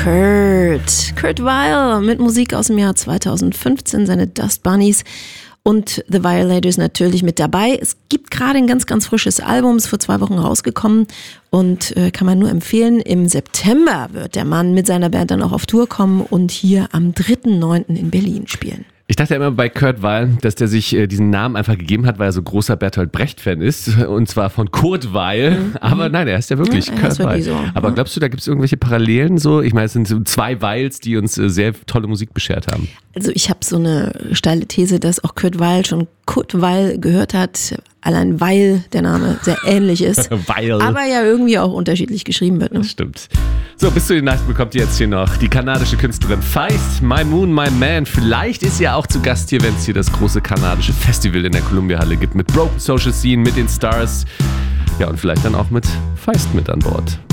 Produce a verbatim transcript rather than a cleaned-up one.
Kurt. Kurt Weill mit Musik aus dem Jahr zweitausendfünfzehn, seine Dust Bunnies. Und The Violators natürlich mit dabei. Es gibt gerade ein ganz, ganz frisches Album, ist vor zwei Wochen rausgekommen und äh, kann man nur empfehlen. Im September wird der Mann mit seiner Band dann auch auf Tour kommen und hier am dritten neunten in Berlin spielen. Ich dachte ja immer bei Kurt Weill, dass der sich äh, diesen Namen einfach gegeben hat, weil er so großer Bertolt Brecht-Fan ist. Und zwar von Kurt Weill. Mhm. Aber nein, er ist ja wirklich ja, Kurt Weill. So. Aber glaubst du, da gibt es irgendwelche Parallelen so? Ich meine, es sind so zwei Weils, die uns äh, sehr tolle Musik beschert haben. Also ich habe so eine steile These, dass auch Kurt Weill schon Kurt Weill gehört hat. Allein weil der Name sehr ähnlich ist. Weil. Aber ja irgendwie auch unterschiedlich geschrieben wird. Ne? Das stimmt. So, bis zu den Nachrichten bekommt ihr jetzt hier noch die kanadische Künstlerin Feist, My Moon, My Man. Vielleicht ist sie ja auch zu Gast hier, wenn es hier das große kanadische Festival in der Columbia-Halle gibt. Mit Broken Social Scene, mit den Stars. Ja, und vielleicht dann auch mit Feist mit an Bord.